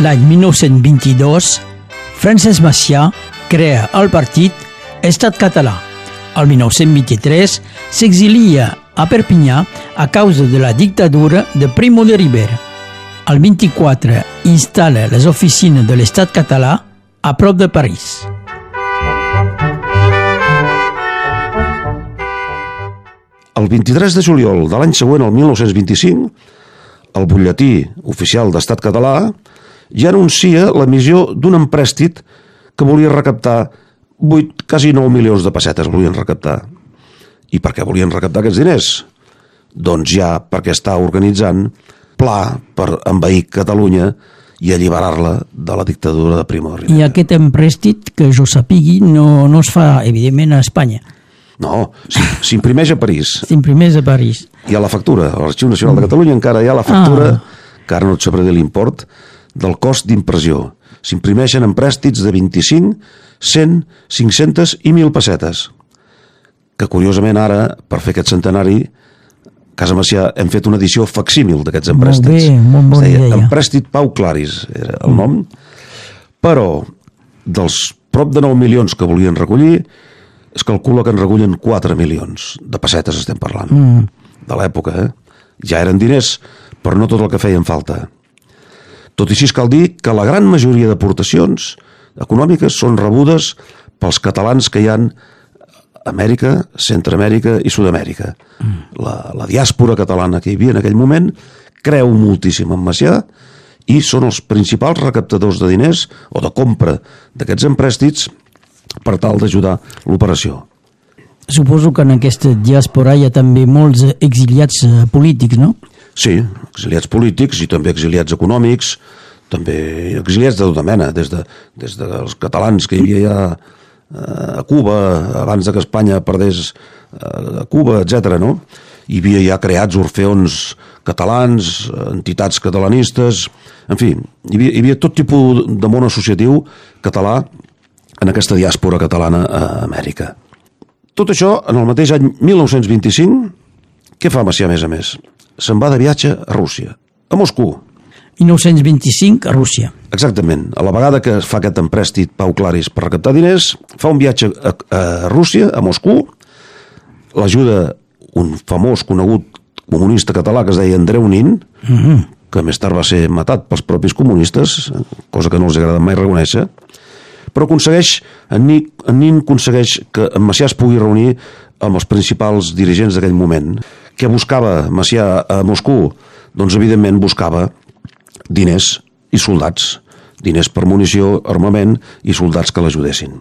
L'any 1922, Francesc Macià crea el partit Estat Català. El 1923 s'exilia a Perpinyà a causa de la dictadura de Primo de Rivera. El 24 instal·la les oficines de l'Estat català a prop de París. El 23 de juliol de l'any següent, el 1925, el butlletí oficial d'Estat Català ja anuncia l'emissió d'un emprèstit que volia recaptar 8, quasi 9 milions de pessetes volien recaptar. I per què volien recaptar aquests diners? Doncs ja perquè està organitzant pla per envair Catalunya i alliberar-la de la dictadura de Primo de Rivera. I aquest emprèstit, que jo sapigui, no es fa, evidentment, a Espanya. No, s'imprimeix a París. S'imprimeix a París. Hi ha la factura. A l'Arxiu Nacional de Catalunya encara hi ha la factura, que ara no et sabré dir l'import, del cost d'impressió. S'imprimeixen emprèstits de 25, 100, 500 i 1.000 pessetes. Que curiosament ara, per fer aquest centenari, Casa Macià hem fet una edició facsímil d'aquests emprèstits. Molt bona idea. Emprèstit Pau Claris era el nom. Però dels prop de 9 milions que volien recollir, es calcula que en recullen 4 milions de pessetes, estem parlant. De l'època, Ja eren diners, però no tot el que feien falta. Tot i així cal dir que la gran majoria d'aportacions econòmiques són rebudes pels catalans que hi ha a Amèrica, Centreamèrica i Sud-amèrica. La diàspora catalana que hi havia en aquell moment creu moltíssim en Macià i són els principals recaptadors de diners o de compra d'aquests emprèstits per tal d'ajudar l'operació. Suposo que en aquesta diàspora hi ha també molts exiliats polítics, no? Sí, exiliats polítics i també exiliats econòmics, també exiliats de tota mena, des dels catalans que hi havia ja a Cuba, abans que Espanya perdés a Cuba, etc. No? Hi havia ja creats orfeons catalans, entitats catalanistes, en fi, hi havia tot tipus de món associatiu català en aquesta diàspora catalana a Amèrica. Tot això, en el mateix any 1925, què fa Macià a més? Se'n va de viatge a Rússia, a Moscou. 1925 a Rússia. Exactament. A la vegada que fa aquest emprèstit Pau Claris per recaptar diners, fa un viatge a Rússia, a Moscou, l'ajuda un famós conegut comunista català que es deia Andreu Nin, que més tard va ser matat pels propis comunistes, cosa que no els agrada mai reconèixer, però en Nin aconsegueix que en Macià es pugui reunir amb els principals dirigents d'aquell moment. Què buscava Macià a Moscou? Doncs evidentment buscava diners i soldats, diners per munició, armament i soldats que l'ajudessin.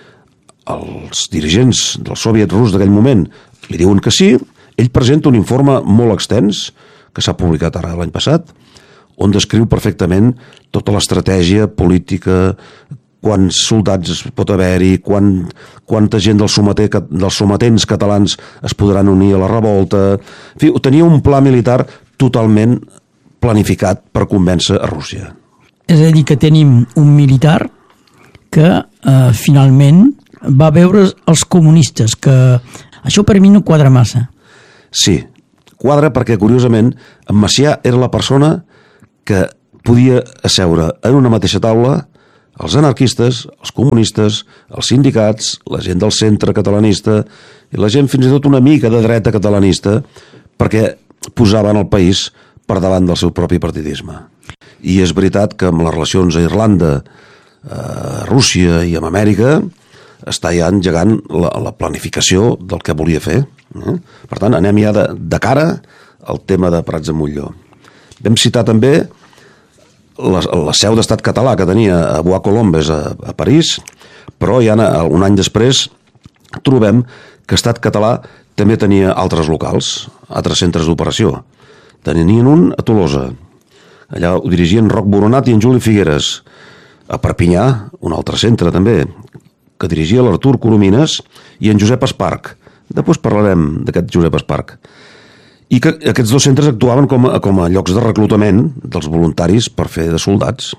Els dirigents del soviet rus d'aquell moment li diuen que sí. Ell presenta un informe molt extens, que s'ha publicat ara l'any passat, on descriu perfectament tota l'estratègia política, quants soldats pot haver-hi, quanta gent dels sometents catalans es podran unir a la revolta. En fi, tenia un pla militar totalment planificat per convèncer a Rússia. És a dir, que tenim un militar que finalment va veure els comunistes, que això per mi no quadra massa. Sí, quadra perquè, curiosament, en Macià era la persona que podia asseure en una mateixa taula els anarquistes, els comunistes, els sindicats, la gent del centre catalanista i la gent fins i tot una mica de dreta catalanista, perquè posaven el país per davant del seu propi partidisme. I és veritat que amb les relacions a Irlanda, a Rússia i amb Amèrica està ja engegant la planificació del que volia fer. Per tant, anem ja de cara al tema de Prats de Montllor. Vam citar també la seu d'Estat català que tenia a Bois-Colombes a París, però ja un any després trobem que Estat català també tenia altres locals, altres centres d'operació. Tenien un a Tolosa, allà ho dirigien Roc Boronat i en Juli Figueres. A Perpinyà, un altre centre també, que dirigia l'Artur Coromines i en Josep Esparc. Després parlarem d'aquest Josep Esparc. I que aquests dos centres actuaven com a llocs de reclutament dels voluntaris per fer de soldats.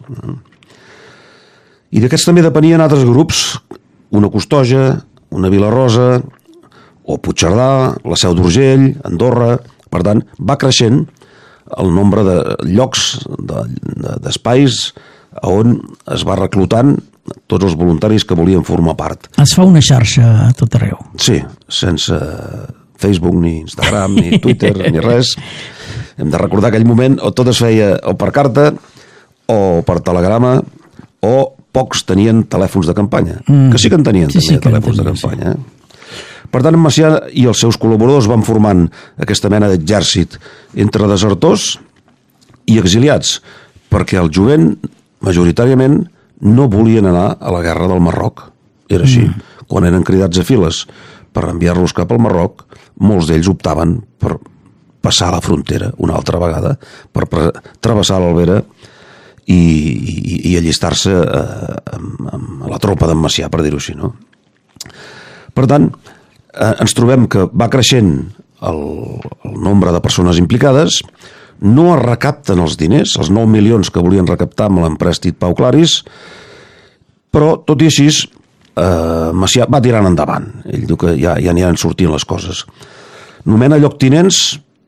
I d'aquests també depenien altres grups, una Costoja, una Vilarosa, o Puigcerdà, la Seu d'Urgell, Andorra. Per tant, va creixent el nombre de llocs, d'espais on es va reclutant tots els voluntaris que volien formar part. Es fa una xarxa a tot arreu. Sí, sense Facebook, ni Instagram, ni Twitter, ni res. Hem de recordar aquell moment on tot es feia o per carta, o per telegrama, o pocs tenien telèfons de campanya. Que sí que en tenien, també, telèfons de campanya. Per tant, en Macià i els seus col·laboradors van formant aquesta mena d'exèrcit entre desertors i exiliats, perquè el jovent, majoritàriament, no volien anar a la guerra del Marroc. Era així. Quan eren cridats a files per enviar-los cap al Marroc, molts d'ells optaven per passar la frontera una altra vegada, per travessar l'Albera i allistar-se a la tropa d'en Macià, per dir-ho així, no? Per tant, ens trobem que va creixent el nombre de persones implicades, no es recapten els diners, els 9 milions que volien recaptar amb l'emprèstit Pau Claris, però, tot i així, Macià va tirant endavant. Ell diu que ja aniran sortint les coses. Nomena lloctinents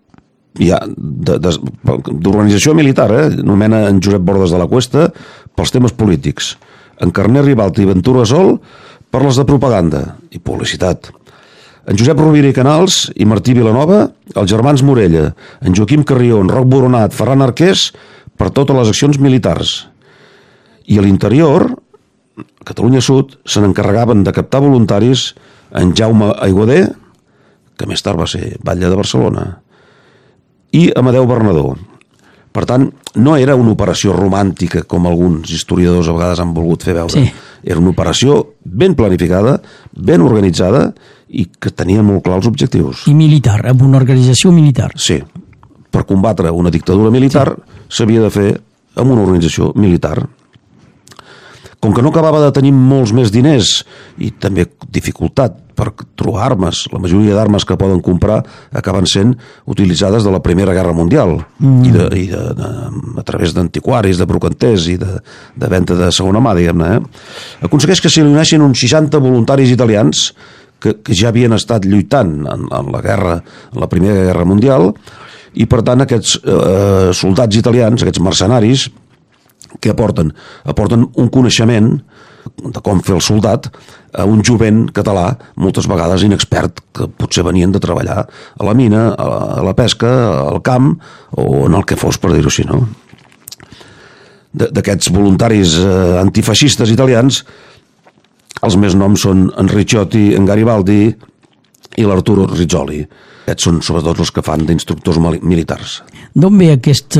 d'organització militar, nomena en Josep Bordes de la Cuesta pels temes polítics, en Carner Ribalta i Ventura Sol per les de propaganda i publicitat, en Josep Rovira i Canals i Martí Vilanova, els germans Morella, en Joaquim Carrió, en Roc Boronat, Ferran Arqués, per totes les accions militars. I a l'interior, Catalunya Sud, se n'encarregaven de captar voluntaris en Jaume Aiguader, que més tard va ser batlle de Barcelona, i Amadeu Bernadó. Per tant, no era una operació romàntica com alguns historiadors a vegades han volgut fer veure. Sí. Era una operació ben planificada, ben organitzada i que tenia molt clar els objectius. I militar, amb una organització militar. Sí, per combatre una dictadura militar s'havia de fer amb una organització militar. Com que no acabava de tenir molts més diners i també dificultat per trobar armes, la majoria d'armes que poden comprar acaben sent utilitzades de la Primera Guerra Mundial i a través d'antiquaris, de brocanters i de venda de segona mà, diguem-ne. Aconsegueix que s'hi uneixin uns 60 voluntaris italians que ja havien estat lluitant en la guerra, en la Primera Guerra Mundial, i per tant aquests soldats italians, aquests mercenaris, que aporten un coneixement de com fer el soldat a un jovent català, moltes vegades inexpert, que potser venien de treballar a la mina, a la pesca, al camp, o en el que fos, per dir-ho així, no? D'aquests voluntaris antifeixistes italians, els més noms són en Ricciotti, en Garibaldi i l'Arturo Rizzoli. Aquests són sobretot els que fan d'instructors militars. D'on ve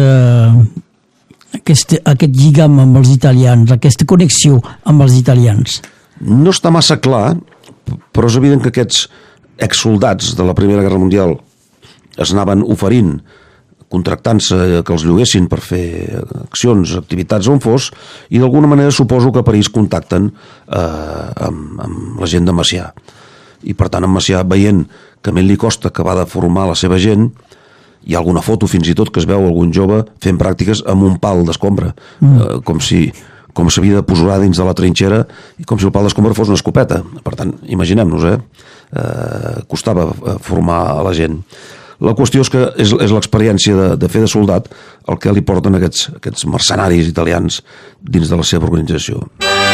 aquest lligam amb els italians, aquesta connexió amb els italians? No està massa clar, però és evident que aquests exsoldats de la Primera Guerra Mundial es anaven oferint, contractant-se que els lloguessin per fer accions, activitats on fos, i d'alguna manera suposo que a París contacten amb la gent de Macià. I per tant en Macià, veient que a ell li costa acabar de formar la seva gent, hi ha alguna foto fins i tot que es veu algun jove fent pràctiques amb un pal d'escombra, com s'havia de posar dins de la trinxera i com si el pal d'escombra fos una escopeta. Per tant, imaginem-nos, costava formar a la gent. La qüestió és que és l'experiència de fer de soldat el que li porten aquests mercenaris italians dins de la seva organització.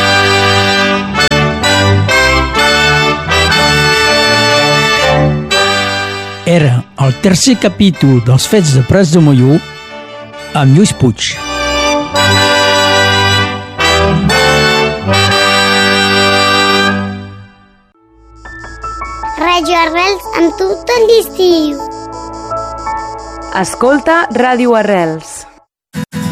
Era el tercer capítol dels Fets de Prats de Molló amb Lluís Puig. Ràdio Arrels amb tu tot l'estiu. Escolta Ràdio Arrels.